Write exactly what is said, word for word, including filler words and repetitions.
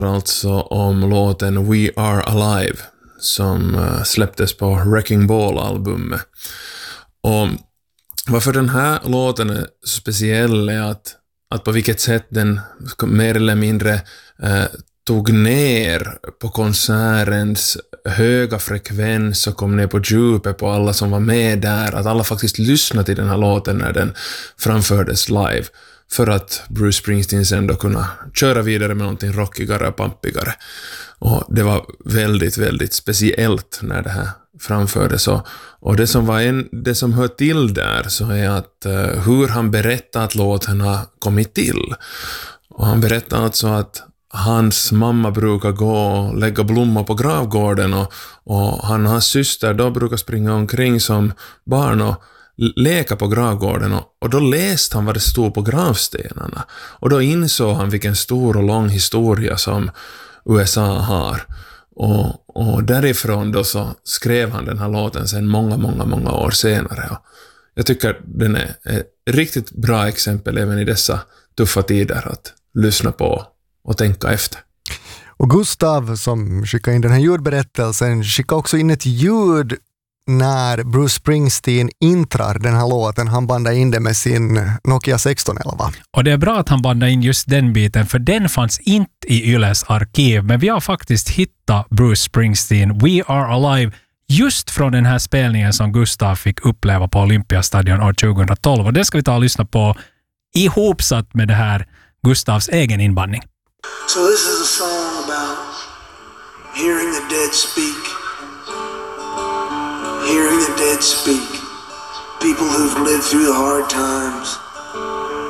alltså om låten We Are Alive som uh, släpptes på Wrecking Ball-albumet. Och varför den här låten är speciell är att, att på vilket sätt den mer eller mindre uh, tog ner på konsertens höga frekvens och kom ner på djupet på alla som var med där, att alla faktiskt lyssnade till den här låten när den framfördes live, för att Bruce Springsteen sen då kunna köra vidare med någonting rockigare och pampigare. Och det var väldigt, väldigt speciellt när det här framfördes. Och, och det som var en, det som hör till där så är att uh, hur han berättar att låten har kommit till. Och han berättar alltså att hans mamma brukar gå och lägga blommor på gravgården och, och han och hans syster då brukar springa omkring som barn och leka på gravgården och, och då läste han vad det stod på gravstenarna och då insåg han vilken stor och lång historia som U S A har och, och därifrån då så skrev han den här låten sen många, många, många år senare och jag tycker den är ett riktigt bra exempel även i dessa tuffa tider att lyssna på och tänka efter. Och Gustav som skickade in den här ljudberättelsen skickade också in ett ljud när Bruce Springsteen intrar den här låten. Han bandade in det med sin Nokia sexton elva. Och det är bra att han bandade in just den biten, för den fanns inte i Yles arkiv. Men vi har faktiskt hittat Bruce Springsteen, We Are Alive, just från den här spelningen som Gustav fick uppleva på Olympiastadion år tjugohundratolv. Och det ska vi ta och lyssna på ihopsatt med det här Gustavs egen inbandning. So this is a song about hearing the dead speak. Hearing the dead speak. People who've lived through the hard times.